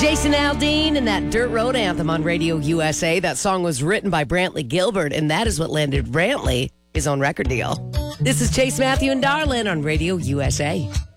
Jason Aldean and that Dirt Road Anthem on Radio USA. That song was written by Brantley Gilbert, and that is what landed Brantley his own record deal. This is Chase, Matthew, and Darlin on Radio USA.